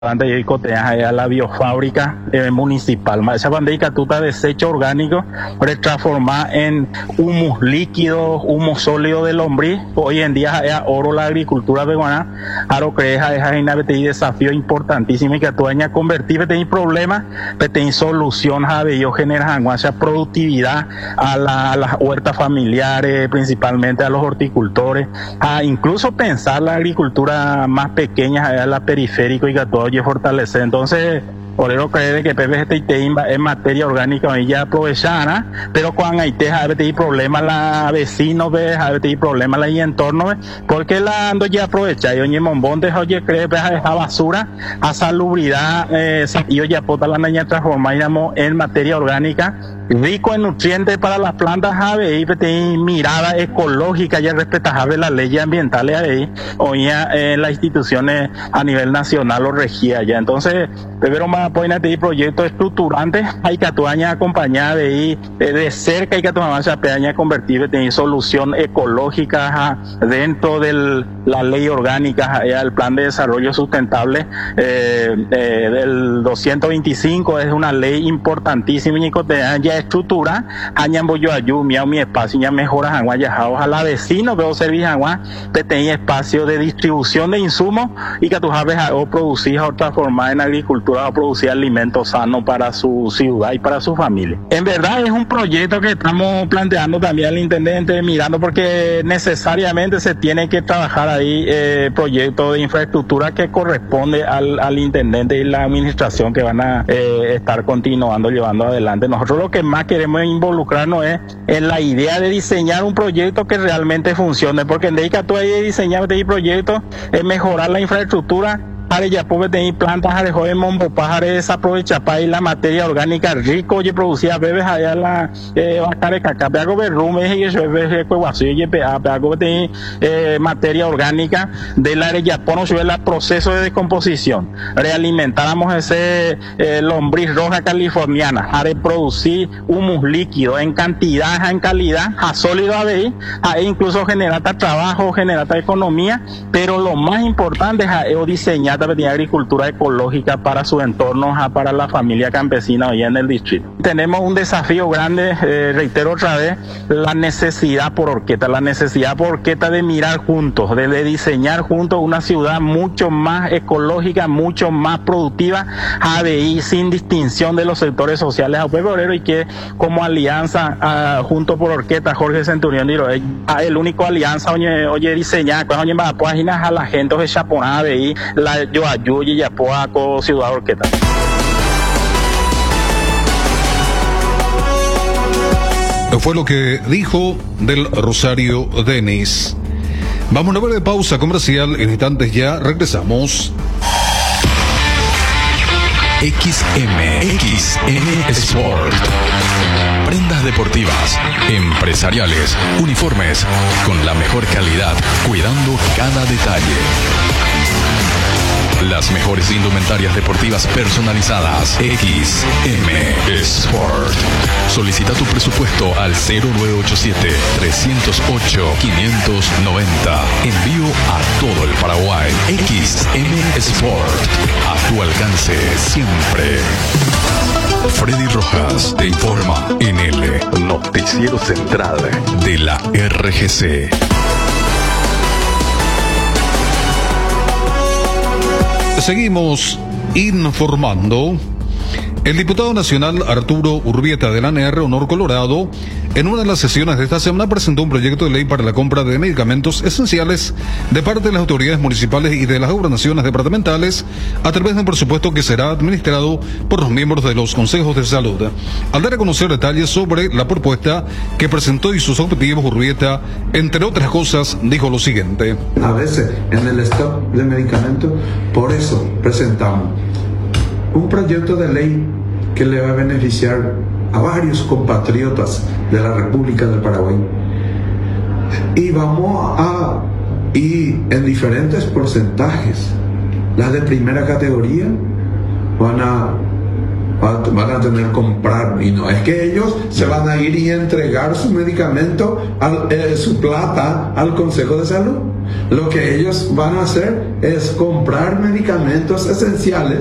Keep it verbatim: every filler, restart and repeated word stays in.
Antes de a la biofábrica eh, municipal, esa bandeja tuta desecho orgánico transformada en humus líquido, humus sólido de lombriz. Hoy en día es oro la agricultura peruana, aro creja es un desafío importantísimo y que tú añas convertir en problemas, en solución a bello generar esa productividad a, la, a las huertas familiares, principalmente a los horticultores, a incluso pensar la agricultura más pequeña, a la periférica y que todo y fortalecer. Entonces, por eso cree que P V G T es materia orgánica y ya aprovechada, pero cuando hay problemas la vecino ve, hay problemas la y entorno, porque la ando ya aprovecha y oye mombón de oye cree esa basura a salubridad eh, y oye pota la niña transformamos en materia orgánica rico en nutrientes para las plantas ave y mirada ecológica ya respetable las leyes ambientales ahí hoy eh, las instituciones a nivel nacional o regía ya. Entonces pero más apoyan a proyectos estructurantes hay que atuaña acompañada de ahí eh, de cerca hay que tomar esa peña convertir en solución ecológica ja, dentro de la ley orgánica ja, el plan de desarrollo sustentable eh, eh, del doscientos veinticinco es una ley importantísima y ya estructura añambo yo ayumi a mi espacio ya mejoras agua ya ojalá vecinos veo servir agua que tenía espacio de distribución de insumos y que tú sabes o producir o transformar en agricultura o producir alimentos sanos para su ciudad y para su familia. En verdad es un proyecto que estamos planteando también al intendente mirando porque necesariamente se tiene que trabajar ahí eh, proyectos de infraestructura que corresponde al, al intendente y la administración que van a eh, estar continuando llevando adelante. Nosotros lo que más queremos involucrarnos es en la idea de diseñar un proyecto que realmente funcione, porque en dedica tú de diseñar este proyecto es mejorar la infraestructura para ya poder tener plantas de joven mombo pájaros desaprovechar para la materia orgánica rico oye producía bebés allá la vaca de caca algo de rumes y eso es cuevaso y algo de materia orgánica del área ya pono sobre el proceso de descomposición realimentáramos ese eh, lombriz roja californiana a producir humus líquido en cantidad en calidad a sólido a ver a incluso generar trabajo generar economía pero lo más importante es diseñar de agricultura ecológica para su entorno, para la familia campesina hoy en el distrito. Tenemos un desafío grande, eh, reitero otra vez, la necesidad por Orqueta, la necesidad por Orqueta de mirar juntos, de, de diseñar juntos una ciudad mucho más ecológica, mucho más productiva, A B I sin distinción de los sectores sociales a Pueblo y que como alianza uh, junto por Orqueta, Jorge Centurión Diro, eh, el único alianza oye, oye diseñar, cuando oye va páginas a la gente de Chaponá A B I, la yo ayuye y apoaco Ciudad Orqueta. Fue lo que dijo del Rosario Denis. Vamos a una breve pausa comercial, en instantes ya regresamos. X M, X M Sport. Prendas deportivas, empresariales, uniformes, con la mejor calidad, cuidando cada detalle. Las mejores indumentarias deportivas personalizadas. X M Sport. Solicita tu presupuesto al cero nueve ocho siete, tres cero ocho, cinco nueve cero. Envío a todo el Paraguay. X M Sport. A tu alcance siempre. Freddy Rojas te informa en el Noticiero Central de la R G C. Seguimos informando. El diputado nacional Arturo Urbieta del A N R Honor Colorado, en una de las sesiones de esta semana presentó un proyecto de ley para la compra de medicamentos esenciales de parte de las autoridades municipales y de las gobernaciones departamentales a través de un presupuesto que será administrado por los miembros de los consejos de salud. Al dar a conocer detalles sobre la propuesta que presentó y sus objetivos, Urbieta, entre otras cosas, dijo lo siguiente. A veces en el stock de medicamentos, por eso presentamos un proyecto de ley que le va a beneficiar a varios compatriotas de la República del Paraguay. Y vamos a, y en diferentes porcentajes, las de primera categoría van a, van a tener que comprar, y no es que ellos se van a ir y entregar su medicamento, al, eh, su plata al Consejo de Salud. Lo que ellos van a hacer es comprar medicamentos esenciales